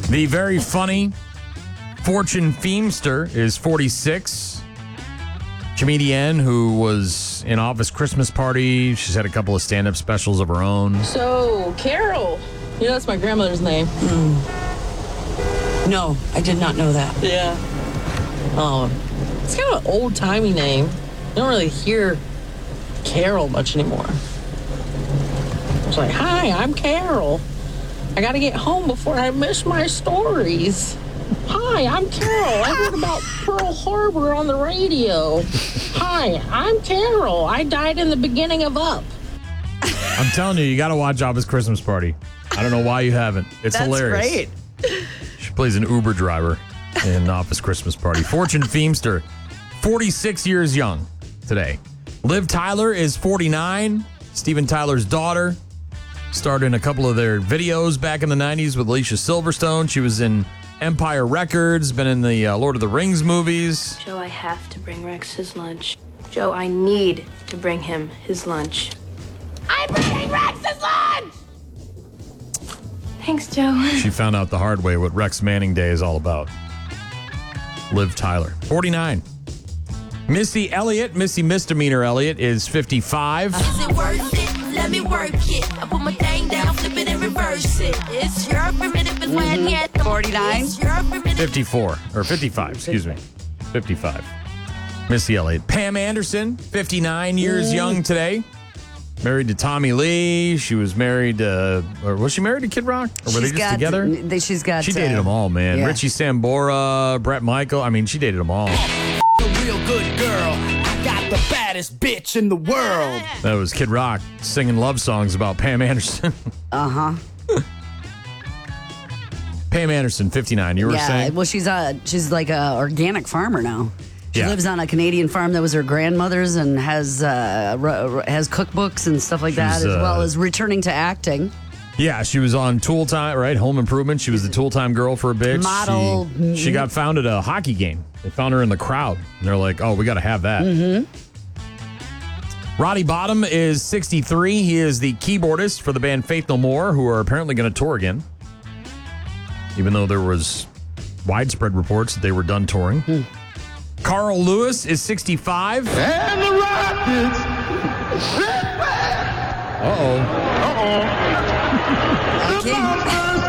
The very funny Fortune Feimster is 46. Comedian who was in Office Christmas Party. She's had a couple of stand-up specials of her own. So, Carol, that's my grandmother's name. No, I did not know that. Yeah. It's kind of an old-timey name. You don't really hear Carol much anymore. It's like, hi, I'm Carol. I got to get home before I miss my stories. Hi, I'm Carol. I heard about Pearl Harbor on the radio. Hi, I'm Carol. I died in the beginning of Up. I'm telling you got to watch Office Christmas Party. I don't know why you haven't. It's hilarious. That's great. She plays an Uber driver in Office Christmas Party. Fortune Feimster, 46 years young today. Liv Tyler is 49. Steven Tyler's daughter. Starred in a couple of their videos back in the 90s with Alicia Silverstone. She was in Empire Records, been in the Lord of the Rings movies. Joe, I have to bring Rex his lunch. Joe, I need to bring him his lunch. I'm bringing Rex his lunch! Thanks, Joe. She found out the hard way what Rex Manning Day is all about. Liv Tyler, 49. Missy Elliott, Missy Misdemeanor Elliott, is 55. Is it worth it? Let me work it. I put my thing down, flip it and reverse it. It's your primitive is why I can't. 49? 54, or 55, excuse me. 55. Missy Elliott. Pam Anderson, 59 years young today. Married to Tommy Lee. She was married or was she married to Kid Rock? Or were they just together? She's got. She dated them all, man. Yeah. Richie Sambora, Brett Michael. I mean, she dated them all. A real good girl. I got the baddest bitch in the world. That was Kid Rock singing love songs about Pam Anderson. Pam Anderson, 59. You were saying? Well, she's like a organic farmer now. She Yeah. lives on a Canadian farm that was her grandmother's and has cookbooks and stuff like that, as well as returning to acting. Yeah, she was on Tool Time, right? Home Improvement. She was the Tool Time girl for a bit. Model. She got found at a hockey game. They found her in the crowd. And they're like, oh, we got to have that. Roddy Bottum is 63. He is the keyboardist for the band Faith No More, who are apparently going to tour again. Even though there was widespread reports that they were done touring. Carl Lewis is 65. And the Rockets. Uh-oh. Uh-oh. I can't-